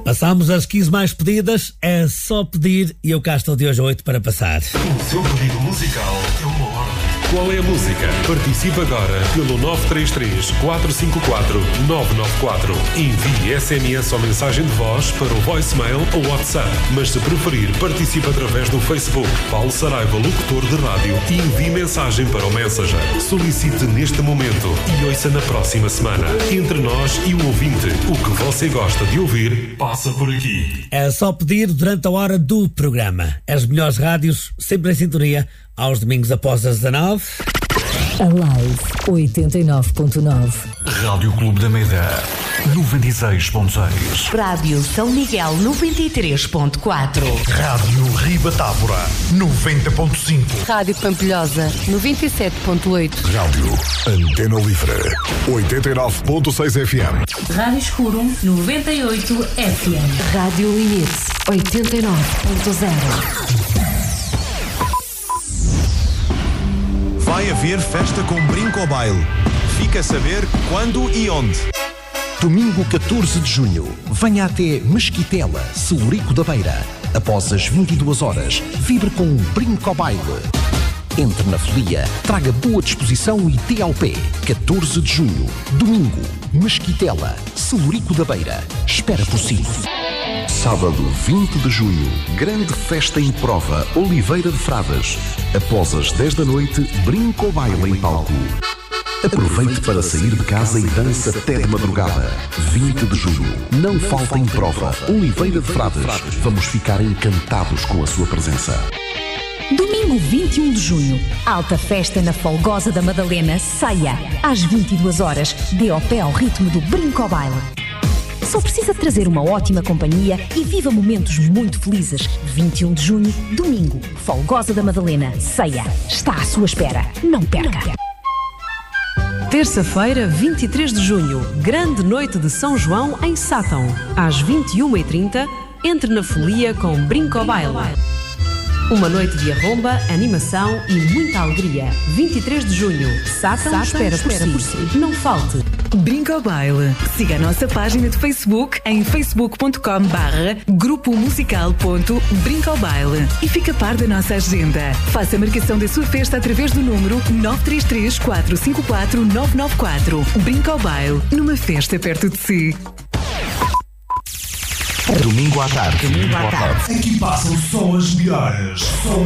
Passamos as 15 mais pedidas, é só pedir e eu cá estou de hoje a 8 para passar. O seu pedido musical é uma ordem. Qual é a música? Participe agora pelo 933-454-994. Envie SMS ou mensagem de voz para o voicemail ou WhatsApp. Mas se preferir, participe através do Facebook. Paulo Saraiva, locutor de rádio, e envie mensagem para o Messenger. Solicite neste momento e ouça na próxima semana. Entre nós e o ouvinte, o que você gosta de ouvir, passa por aqui. É só pedir durante a hora do programa. As melhores rádios, sempre em sintonia, aos domingos após as 19. Alive 89.9. Rádio Clube da Meida 96.6. Rádio São Miguel 93.4. Rádio Riba Tábora 90.5. Rádio Pampilhosa 97.8. Rádio Antena Livre 89.6 FM. Rádio Escuro 98 FM. Rádio Limite 89.0. Vai haver festa com Brinco ao Baile. Fica a saber quando e onde. Domingo 14 de junho, venha até Mesquitela, Celurico da Beira. Após as 22 horas, vibre com o Brinco ao Baile. Entre na folia, traga boa disposição e dê ao pé. 14 de junho, domingo, Mesquitela, Celurico da Beira. Espera por si. Sábado 20 de junho, grande festa em prova, Oliveira de Frades. Após as 10 da noite, Brinco ao Baile em palco. Aproveite para sair de casa e dança até de madrugada. 20 de junho, não falta em prova, Oliveira de Frades. Vamos ficar encantados com a sua presença. Domingo 21 de junho, alta festa na Folgosa da Madalena, Ceia. Às 22 horas, dê ao pé ao ritmo do Brinco ao Baile. Só precisa trazer uma ótima companhia e viva momentos muito felizes. 21 de junho, domingo, Folgosa da Madalena, Ceia. Está à sua espera. Não perca. Terça-feira, 23 de junho, grande noite de São João em Sátão. Às 21h30, entre na folia com Brinco ao Baile. Uma noite de arromba, animação e muita alegria. 23 de junho, Sátão espera por si. Não falte. Brinco ao Baile. Siga a nossa página de Facebook em facebook.com/grupomusical.brinco ao baile e fica a par da nossa agenda. Faça a marcação da sua festa através do número 933-454-994. Brinco ao Baile, numa festa perto de si. Domingo à tarde. Aqui passam só as melhores.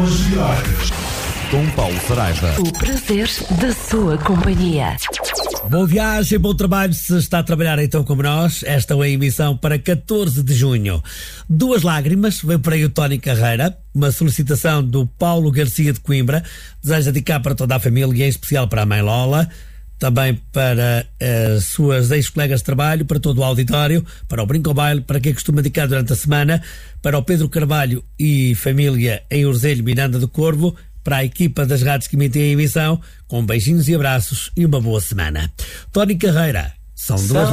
Com Paulo Saraiva. O prazer da sua companhia. Boa viagem, bom trabalho se está a trabalhar então como nós. Esta é a emissão para 14 de junho. Duas lágrimas, veio por aí o Tony Carreira, uma solicitação do Paulo Garcia de Coimbra, deseja dedicar para toda a família e em especial para a mãe Lola, também para as suas ex-colegas de trabalho, para todo o auditório, para o Brinco ao Baile, para quem costuma dedicar durante a semana, para o Pedro Carvalho e família em Urzelho, Miranda do Corvo, para a equipa das rádios que emitem a emissão, com beijinhos e abraços e uma boa semana. Tony Carreira, são duas